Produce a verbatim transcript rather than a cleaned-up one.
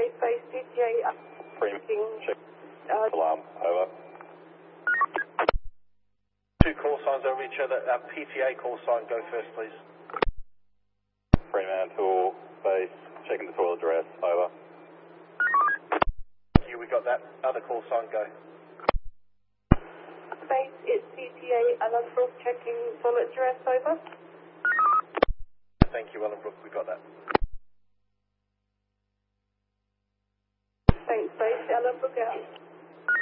base P T A. Freeman, check Uh, alarm, over. Two call signs over each other. Uh, P T A call sign, go first, please. Fremantle, base, checking the toilet address, over. Thank you, we got that. Other call sign, go. base is P T A, Ellenbrook, checking toilet address, over. Thank you, Ellenbrook, we got that. Thanks, base, Ellenbrook out.